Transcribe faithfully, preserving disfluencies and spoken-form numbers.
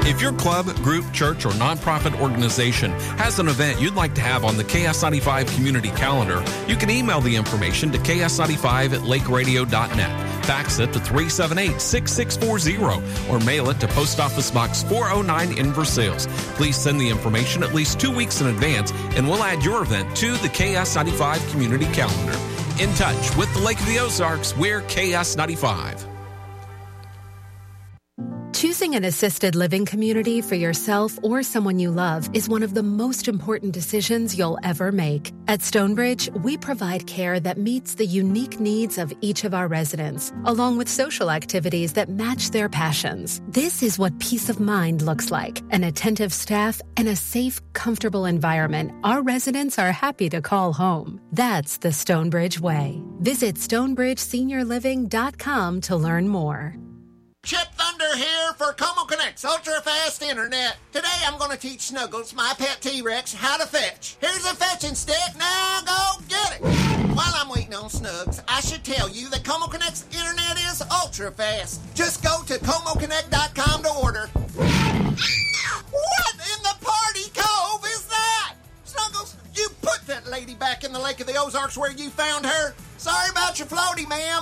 If your club, group, church, or nonprofit organization has an event you'd like to have on the K S ninety-five community calendar, you can email the information to k s ninety-five at lake radio dot net. Fax it to three seven eight, six six four zero or mail it to Post Office Box four oh nine in Versailles. Please send the information at least two weeks in advance and we'll add your event to the K S ninety-five community calendar. In touch with the Lake of the Ozarks, we're K S ninety-five. Choosing an assisted living community for yourself or someone you love is one of the most important decisions you'll ever make. At Stonebridge, we provide care that meets the unique needs of each of our residents, along with social activities that match their passions. This is what peace of mind looks like: an attentive staff and a safe, comfortable environment our residents are happy to call home. That's the Stonebridge way. Visit stonebridge senior living dot com to learn more. Chip Thunder here for Como Connect's ultra-fast internet. Today I'm going to teach Snuggles, my pet T-Rex, how to fetch. Here's a fetching stick. Now go get it. While I'm waiting on Snugs, I should tell you that Como Connect's internet is ultra-fast. Just go to como connect dot com to order. What in the party cove is that? Snuggles, you put that lady back in the Lake of the Ozarks where you found her. Sorry about your floaty, ma'am.